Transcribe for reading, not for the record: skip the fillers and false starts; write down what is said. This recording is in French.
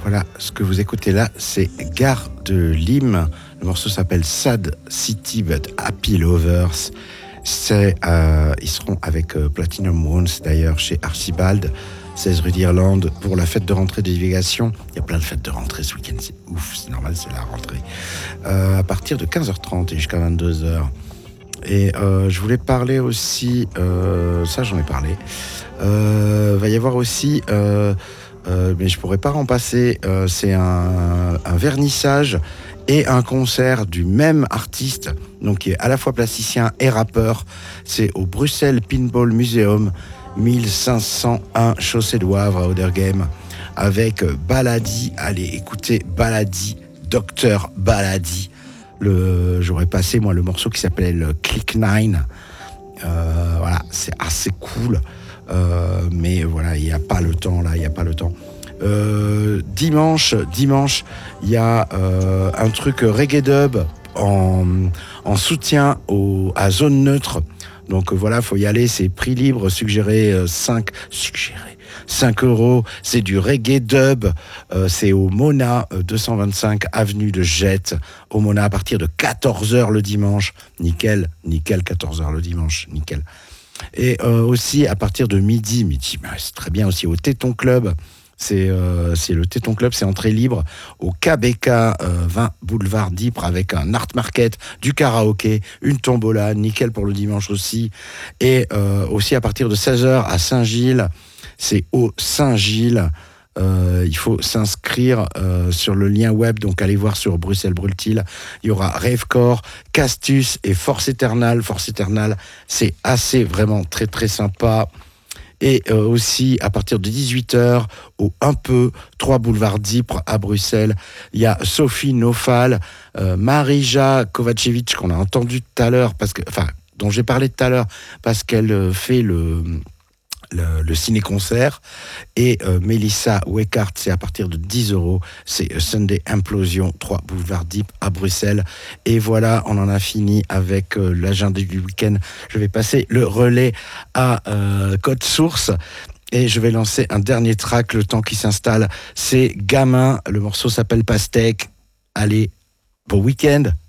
Voilà, ce que vous écoutez là, c'est Gare de Lime. Le morceau s'appelle Sad City but Happy Lovers. Ils seront avec Platinum Wounds d'ailleurs chez Archibald, 16 rue d'Irlande, pour la fête de rentrée de divulgation. Il y a plein de fêtes de rentrée ce week-end, c'est ouf, c'est normal, c'est la rentrée. À partir de 15h30 et jusqu'à 22h. Et je voulais parler aussi, ça j'en ai parlé, va y avoir aussi, mais je pourrais pas en passer, c'est un vernissage et un concert du même artiste, donc qui est à la fois plasticien et rappeur. C'est au Bruxelles Pinball Museum, 1501 Chaussée de Wavre à Oderghem, avec Baladi. Allez, écoutez Baladi, Docteur Baladi. J'aurais passé moi le morceau qui s'appelle Click 9. Voilà, c'est assez cool, mais voilà, il n'y a pas le temps là, il n'y a pas le temps. Dimanche, il y a un truc reggae dub en soutien à Zone Neutre. Donc voilà, faut y aller, c'est prix libre, suggéré 5 €. C'est du reggae dub, c'est au Mona, 225 avenue de Jette, au Mona à partir de 14h le dimanche. Nickel, 14h le dimanche, nickel. Et aussi à partir de midi, c'est très bien aussi au Téton Club. C'est le Téton Club, c'est entrée libre au KBK 20 boulevard d'Ypres, avec un art market, du karaoké, une tombola, nickel pour le dimanche aussi. Et aussi à partir de 16h à Saint-Gilles, c'est au Saint-Gilles. Il faut s'inscrire sur le lien web, donc allez voir sur Bruxelles Brûle-t-il. Il y aura Ravecore, Castus et Force Eternal. Force Eternal, c'est assez vraiment très très sympa. Et aussi, à partir de 18h, au 3 boulevard d'Ypres à Bruxelles, il y a Sophie Nofal, Marija Kovacevic, qu'on a entendu tout à l'heure, dont j'ai parlé tout à l'heure, parce qu'elle fait le ciné-concert, et Melissa Weckart, c'est à partir de 10€, c'est Sunday Implosion, 3 boulevard d'Ypres à Bruxelles. Et voilà, on en a fini avec l'agenda du week-end. Je vais passer le relais à Code Source, et je vais lancer un dernier track, le temps qui s'installe. C'est Gamin, le morceau s'appelle Pastèque. Allez, bon week-end.